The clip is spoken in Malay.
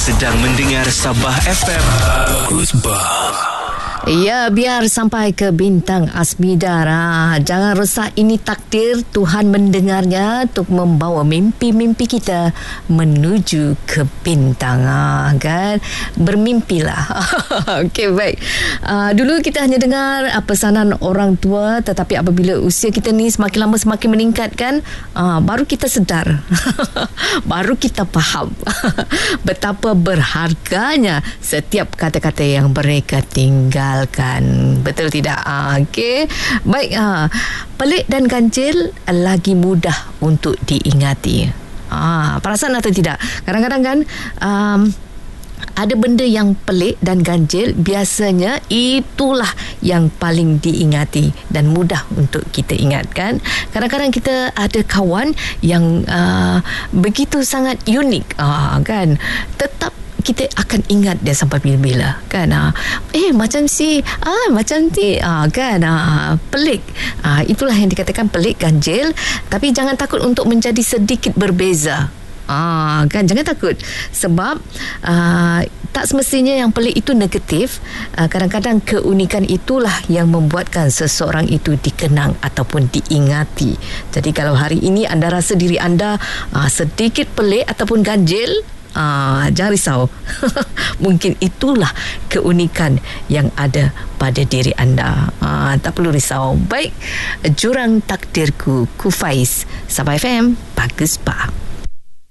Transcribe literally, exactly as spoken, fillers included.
sedang mendengar Sabah F M. Bagus bah. Ya, biar sampai ke bintang Asmidar. Ha, jangan resah, ini takdir Tuhan mendengarnya untuk membawa mimpi-mimpi kita menuju ke bintang. Ha, kan? Bermimpilah. Okey, baik. Uh, dulu kita hanya dengar uh, pesanan orang tua, tetapi apabila usia kita ni semakin lama semakin meningkat kan, uh, baru kita sedar. Baru kita faham betapa berharganya setiap kata-kata yang mereka tinggal. Betul tidak? Ah, okey. Baik, ah, pelik dan ganjil lagi mudah untuk diingati. Ah, perasan atau tidak? Kadang-kadang kan um, ada benda yang pelik dan ganjil, biasanya itulah yang paling diingati dan mudah untuk kita ingatkan. Kadang-kadang kita ada kawan yang uh, begitu sangat unik, uh, kan? Tetap kita akan ingat dia sampai bila-bila kan. Ha. Eh macam si ah macam ti ah, kan ah, pelik. Ah, itulah yang dikatakan pelik ganjil, tapi jangan takut untuk menjadi sedikit berbeza. Ah, kan jangan takut sebab ah, tak semestinya yang pelik itu negatif. Ah, kadang-kadang keunikan itulah yang membuatkan seseorang itu dikenang ataupun diingati. Jadi kalau hari ini anda rasa diri anda ah, sedikit pelik ataupun ganjil, Ah, jangan risau. Mungkin itulah keunikan yang ada pada diri anda. Ah, tak perlu risau. Baik, Jurang Takdirku, Kufaiz, Sabah F M, Bagus Bah.